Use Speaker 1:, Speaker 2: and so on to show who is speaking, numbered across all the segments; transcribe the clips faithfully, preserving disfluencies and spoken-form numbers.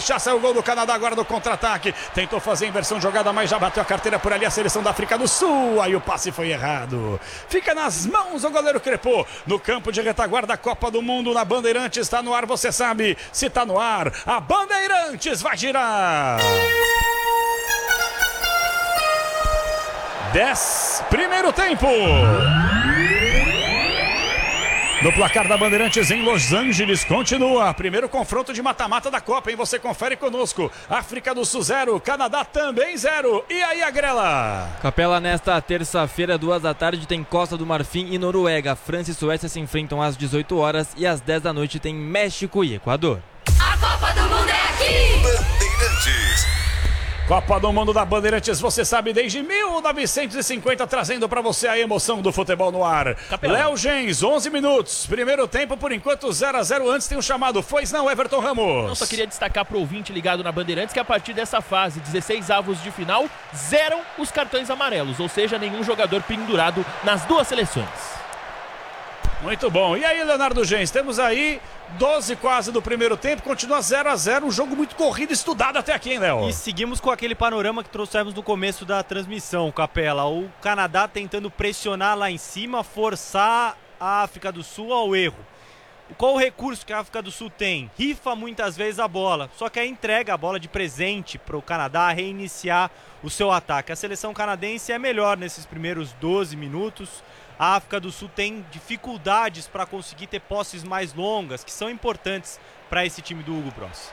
Speaker 1: caprichar, saiu o gol do Canadá agora no contra-ataque. Tentou fazer a inversão jogada, mas já bateu a carteira por ali a seleção da África do Sul. Aí o passe foi errado. Fica nas mãos o goleiro Crepô. No campo de retaguarda da Copa do Mundo, na Bandeirantes, está no ar, você sabe. Se está no ar, a Bandeirantes vai girar. dez, primeiro tempo. No placar da Bandeirantes em Los Angeles, continua. Primeiro confronto de mata-mata da Copa, hein? Você confere conosco. África do Sul zero, Canadá também zero. E aí, Agrela?
Speaker 2: Capela, nesta terça-feira, duas da tarde, tem Costa do Marfim e Noruega. França e Suécia se enfrentam às dezoito horas e às dez da noite tem México e Equador.
Speaker 3: A Copa do Mundo é aqui!
Speaker 1: Bandeirantes. Copa do Mundo da Bandeirantes, você sabe, desde mil novecentos e cinquenta, trazendo para você a emoção do futebol no ar. Léo Gens, onze minutos, primeiro tempo, por enquanto zero a zero, antes tem um chamado, foi não, Everton Ramos?
Speaker 4: Eu só queria destacar para o ouvinte ligado na Bandeirantes que a partir dessa fase, dezesseis avos de final, zeram os cartões amarelos, ou seja, nenhum jogador pendurado nas duas seleções.
Speaker 1: Muito bom. E aí, Leonardo Gens, temos aí doze quase do primeiro tempo, continua zero a zero, um jogo muito corrido, estudado até aqui, hein, Léo?
Speaker 5: E seguimos com aquele panorama que trouxemos no começo da transmissão, Capela. O Canadá tentando pressionar lá em cima, forçar a África do Sul ao erro. Qual o recurso que a África do Sul tem? Rifa muitas vezes a bola, só que aí entrega a bola de presente para o Canadá reiniciar o seu ataque. A seleção canadense é melhor nesses primeiros doze minutos. A África do Sul tem dificuldades para conseguir ter posses mais longas, que são importantes para esse time do Hugo Bross.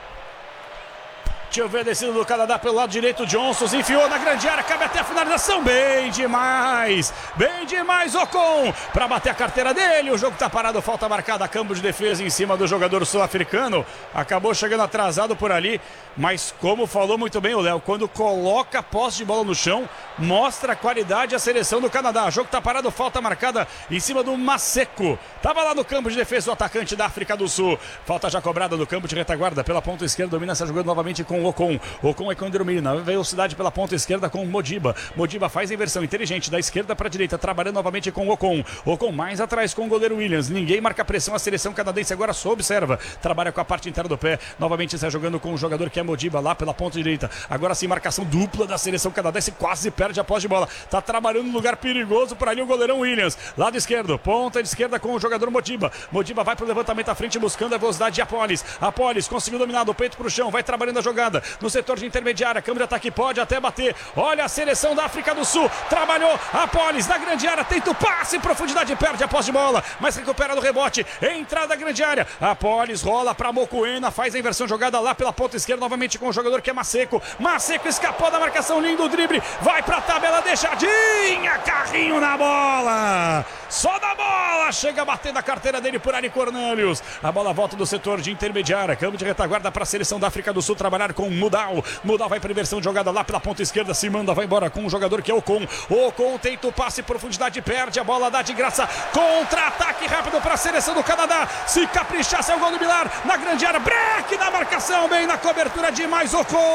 Speaker 1: Deixa eu ver a descida do Canadá pelo lado direito, Johnson enfiou na grande área, cabe até a finalização, bem demais, bem demais Ocon, para bater a carteira dele, o jogo tá parado, falta marcada, campo de defesa em cima do jogador sul-africano, acabou chegando atrasado por ali, mas como falou muito bem o Léo, quando coloca a posse de bola no chão, mostra a qualidade a seleção do Canadá, o jogo tá parado, falta marcada em cima do Maseko, tava lá no campo de defesa o atacante da África do Sul, falta já cobrada no campo de retaguarda, pela ponta esquerda, domina essa jogando novamente com Ocon, Ocon é quando domina, velocidade pela ponta esquerda com Modiba, Modiba faz a inversão inteligente da esquerda para a direita, trabalhando novamente com Ocon, Ocon mais atrás com o goleiro Williams, ninguém marca pressão, a seleção canadense agora só observa, trabalha com a parte interna do pé, novamente está jogando com o jogador que é Modiba lá pela ponta direita, agora sim marcação dupla da seleção canadense, quase perde a posse de bola, está trabalhando num lugar perigoso por ali o goleirão Williams, lado esquerdo, ponta de esquerda com o jogador Modiba, Modiba vai para o levantamento à frente buscando a velocidade de Apolis, Apolis conseguiu dominar do peito para o chão, vai trabalhando a jogada, no setor de intermediária, câmera de ataque pode até bater, olha a seleção da África do Sul, trabalhou, Apolis na grande área, tenta o passe, profundidade, perde a posse de bola, mas recupera do rebote, entrada da grande área, Apolis rola para Mokoena, faz a inversão jogada lá pela ponta esquerda, novamente com o jogador que é Maseko, Maseko escapou da marcação, lindo drible, vai pra tabela, deixadinha, carrinho na bola, só da bola, chega batendo a carteira dele por Ari Cornelius, a bola volta do setor de intermediária, câmbio de retaguarda para a seleção da África do Sul trabalhar com Mudal, Mudal vai para inversão de jogada lá pela ponta esquerda, se manda, vai embora com o jogador que é Ocon, Ocon tenta o passe, profundidade, perde a bola, dá de graça, contra-ataque rápido para a seleção do Canadá, se caprichar, sai o gol do Milar, na grande área, break na marcação, bem na cobertura, demais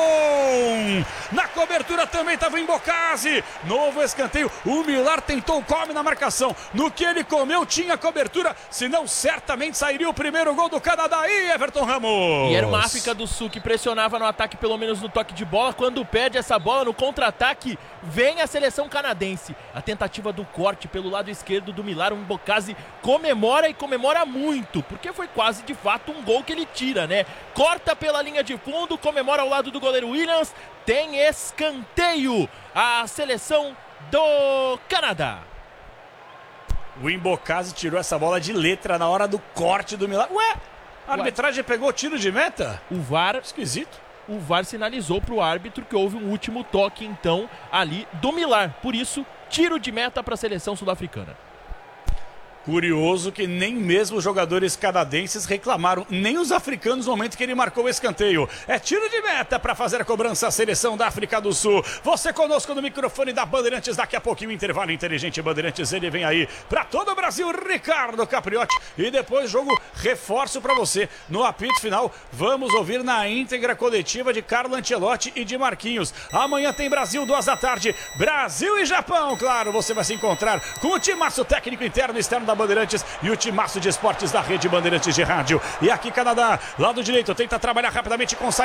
Speaker 1: Ocon, na cobertura também estava em Bocase, novo escanteio, o Milar tentou, come na marcação, no que ele comeu tinha cobertura, senão certamente sairia o primeiro gol do Canadá aí, Everton Ramos.
Speaker 4: E era uma África do Sul que pressionava no ataque, pelo menos no toque de bola, quando perde essa bola no contra-ataque, vem a seleção canadense, a tentativa do corte pelo lado esquerdo do Milar, o Mbokasi comemora e comemora muito, porque foi quase de fato um gol que ele tira, né? Corta pela linha de fundo, comemora ao lado do goleiro Williams, tem escanteio, a seleção do Canadá.
Speaker 1: O Mbokasi tirou essa bola de letra na hora do corte do Milar. Ué, a arbitragem pegou tiro de meta?
Speaker 4: O V A R...
Speaker 1: Esquisito.
Speaker 4: O V A R sinalizou para o árbitro que houve um último toque, então, ali do Milar. Por isso, tiro de meta para a seleção sul-africana.
Speaker 1: Curioso que nem mesmo os jogadores canadenses reclamaram, nem os africanos no momento que ele marcou o escanteio. É tiro de meta para fazer a cobrança a seleção da África do Sul. Você conosco no microfone da Bandeirantes, daqui a pouquinho intervalo inteligente Bandeirantes, ele vem aí para todo o Brasil, Ricardo Capriotti. E depois jogo reforço para você. No apito final, vamos ouvir na íntegra coletiva de Carlo Ancelotti e de Marquinhos. Amanhã tem Brasil, duas da tarde, Brasil e Japão. Claro, você vai se encontrar com o timaço técnico interno e externo da Bandeirantes e o timaço de esportes da rede Bandeirantes de rádio. E aqui Canadá, lado direito, tenta trabalhar rapidamente com